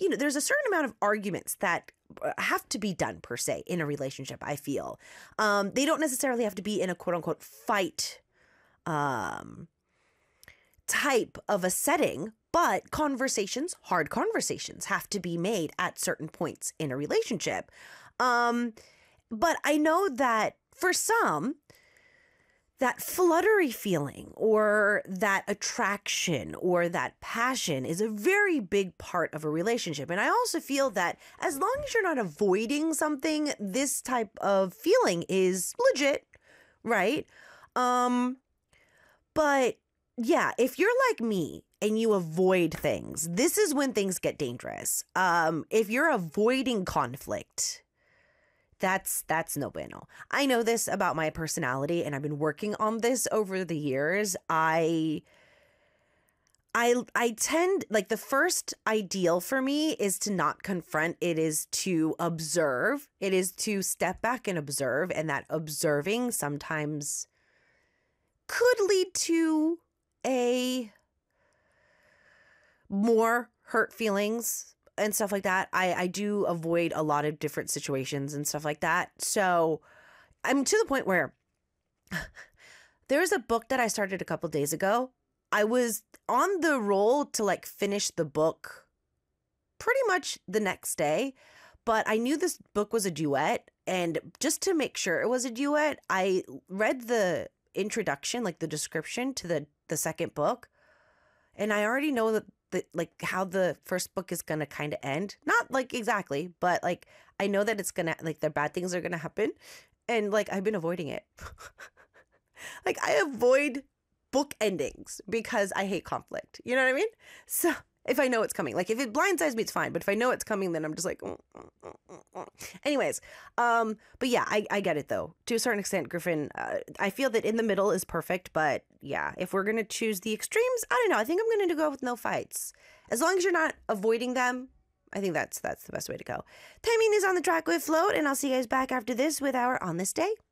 there's a certain amount of arguments that have to be done per se in a relationship, I feel. They don't necessarily have to be in a quote unquote fight type of a setting, but hard conversations have to be made at certain points in a relationship. But I know that for some, that fluttery feeling or that attraction or that passion is a very big part of a relationship. And I also feel that as long as you're not avoiding something, this type of feeling is legit, right? But yeah, if you're like me and you avoid things, this is when things get dangerous. If you're avoiding conflict, that's no bueno. I know this about my personality, and I've been working on this over the years. I tend, like, the first ideal for me is to not confront. It is to observe. It is to step back and observe, and that observing sometimes could lead to a more hurt feelings and stuff like that. I do avoid a lot of different situations and stuff like that. So I'm to the point where there's a book that I started a couple days ago. I was on the roll to like finish the book pretty much the next day, but I knew this book was a duet. And just to make sure it was a duet, I read the introduction, like the description to the second book. And I already know that like how the first book is going to kind of end. Not like exactly, but like I know that it's going to, like, the bad things are going to happen. And like I've been avoiding it. Like I avoid book endings because I hate conflict. You know what I mean? So if I know it's coming, like if it blindsides me, it's fine. But if I know it's coming, then I'm just like, Anyways. But yeah, I get it though. To a certain extent, Griffin, I feel that in the middle is perfect. But yeah, if we're going to choose the extremes, I don't know. I think I'm going to go with no fights. As long as you're not avoiding them, I think that's the best way to go. Timing is on the track with Float, and I'll see you guys back after this with our On This Day.